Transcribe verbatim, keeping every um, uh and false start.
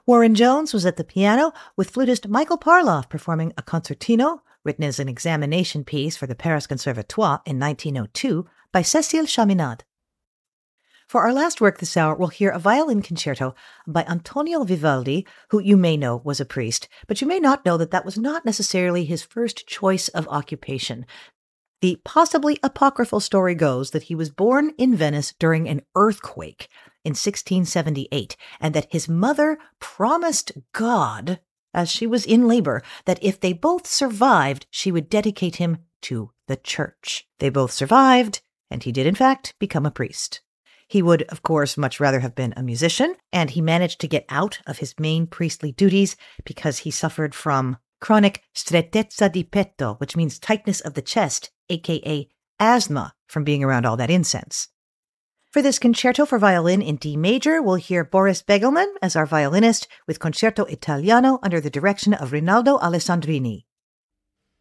Warren Jones was at the piano with flutist Michael Parloff performing a concertino, written as an examination piece for the Paris Conservatoire in nineteen oh two, by Cécile Chaminade. For our last work this hour, we'll hear a violin concerto by Antonio Vivaldi, who you may know was a priest, but you may not know that that was not necessarily his first choice of occupation. The possibly apocryphal story goes that he was born in Venice during an earthquake in sixteen seventy-eight, and that his mother promised God, as she was in labor, that if they both survived, she would dedicate him to the church. They both survived, and he did in fact become a priest. He would, of course, much rather have been a musician, and he managed to get out of his main priestly duties because he suffered from chronic strettezza di petto, which means tightness of the chest, aka asthma, from being around all that incense. For this concerto for violin in D major, we'll hear Boris Begelman as our violinist with Concerto Italiano under the direction of Rinaldo Alessandrini.